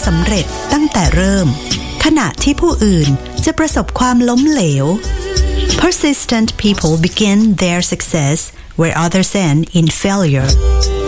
ำเร็จตั้งแต่เริ่มขณะที่ผู้อื่นจะประสบความล้มเหลว Persistent people begin their success where others end in failure